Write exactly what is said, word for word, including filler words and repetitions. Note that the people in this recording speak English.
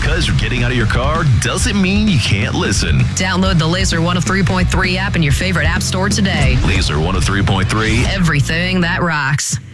because you're getting out of your car doesn't mean you can't listen. Download the Laser one oh three point three app in your favorite app store today. Laser one oh three point three. Everything that rocks.